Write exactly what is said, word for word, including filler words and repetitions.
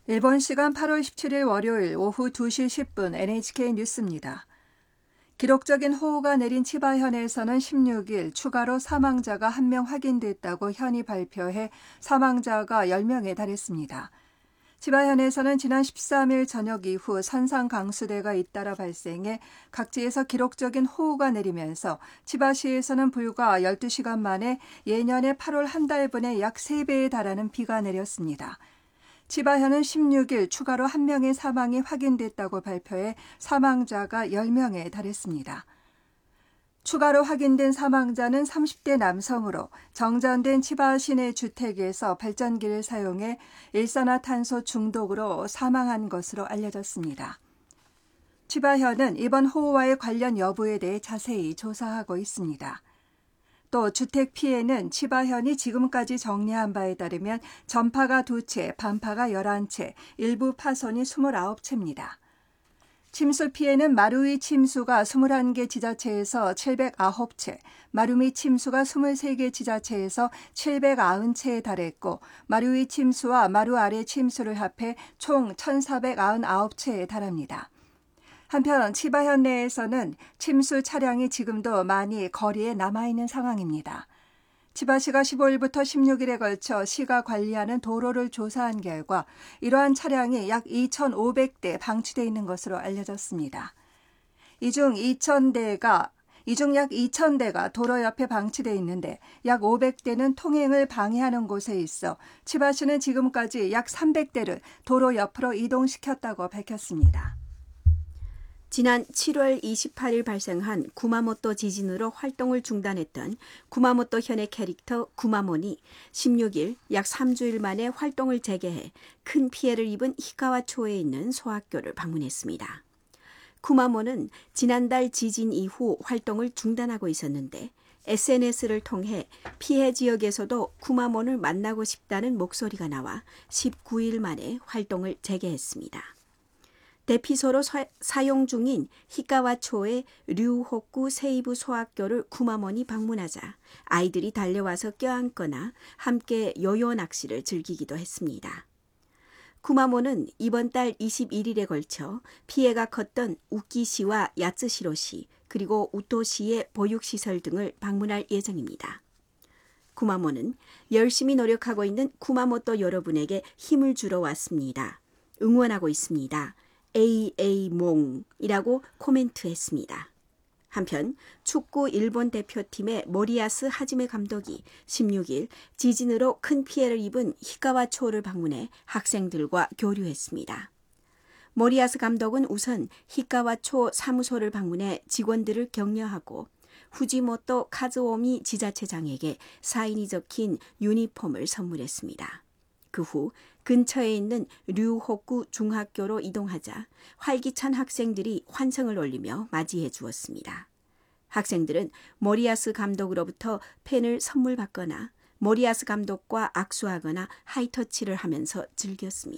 일본 시간 팔월 십칠일 월요일 오후 두 시 십 분 엔에이치케이 뉴스입니다. 기록적인 호우가 내린 치바현에서는 십육일 추가로 사망자가 한 명 확인됐다고 현이 발표해 사망자가 열 명에 달했습니다. 치바현에서는 지난 십삼일 저녁 이후 선상 강수대가 잇따라 발생해 각지에서 기록적인 호우가 내리면서 치바시에서는 불과 열두 시간 만에 예년의 팔월 한 달분의 약 세 배에 달하는 비가 내렸습니다. 치바현은 십육일 추가로 한 명의 사망이 확인됐다고 발표해 사망자가 열 명에 달했습니다. 추가로 확인된 사망자는 삼십 대 남성으로 정전된 치바 시내 주택에서 발전기를 사용해 일산화탄소 중독으로 사망한 것으로 알려졌습니다. 치바현은 이번 호우와의 관련 여부에 대해 자세히 조사하고 있습니다. 또 주택 피해는 치바현이 지금까지 정리한 바에 따르면 전파가 두 채, 반파가 열한 채, 일부 파손이 이십구 채입니다. 침수 피해는 마루이 침수가 이십일 개 지자체에서 칠백구 채, 마루미 침수가 이십삼 개 지자체에서 칠백구십 채에 달했고 마루이 침수와 마루 아래 침수를 합해 총 천사백구십구 채에 달합니다. 한편 치바현 내에서는 침수 차량이 지금도 많이 거리에 남아있는 상황입니다. 치바시가 십오일부터 십육일에 걸쳐 시가 관리하는 도로를 조사한 결과 이러한 차량이 약 이천오백 대 방치되어 있는 것으로 알려졌습니다. 이 중 이천 대가 이 중 약 이천 대가 도로 옆에 방치되어 있는데 약 오백 대는 통행을 방해하는 곳에 있어 치바시는 지금까지 약 삼백 대를 도로 옆으로 이동시켰다고 밝혔습니다. 지난 칠월 이십팔일 발생한 구마모토 지진으로 활동을 중단했던 구마모토 현의 캐릭터 구마몬이 십육일 약 삼 주일 만에 활동을 재개해 큰 피해를 입은 히카와초에 있는 소학교를 방문했습니다. 구마몬은 지난달 지진 이후 활동을 중단하고 있었는데 에스엔에스를 통해 피해 지역에서도 구마몬을 만나고 싶다는 목소리가 나와 십구일 만에 활동을 재개했습니다. 대피소로 사, 사용 중인 히카와초의 류호쿠 세이부 소학교를 구마몬이 방문하자 아이들이 달려와서 껴안거나 함께 요요 낚시를 즐기기도 했습니다. 구마몬은 이번 달 이십일일에 걸쳐 피해가 컸던 우키시와 야츠시로시 그리고 우토시의 보육시설 등을 방문할 예정입니다. 구마몬은 열심히 노력하고 있는 구마모토 여러분에게 힘을 주러 왔습니다. 응원하고 있습니다. 에이에이몽이라고 코멘트했습니다. 한편 축구 일본 대표팀의 모리야스 하지메 감독이 십육일 지진으로 큰 피해를 입은 히카와초를 방문해 학생들과 교류했습니다. 모리야스 감독은 우선 히카와초 사무소를 방문해 직원들을 격려하고 후지모토 카즈오미 지자체장에게 사인이 적힌 유니폼을 선물했습니다. 그 후 근처에 있는 류호쿠 중학교로 이동하자 활기찬 학생들이 환성을 올리며 맞이해 주었습니다. 학생들은 모리야스 감독으로부터 펜을 선물 받거나 모리야스 감독과 악수하거나 하이터치를 하면서 즐겼습니다.